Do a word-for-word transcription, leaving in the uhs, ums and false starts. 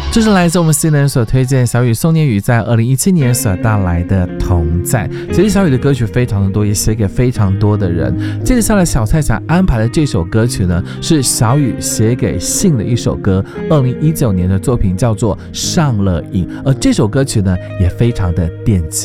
这是来自我们 C N N 所推荐小雨宋念宇在二零一七年所带来的同在。其实小雨的歌曲非常的多，也写给非常多的人。接着下来小蔡想安排的这首歌曲呢，是小雨写给信的一首歌，二零一九年的作品叫做《上了瘾》，而这首歌曲呢也非常的电击。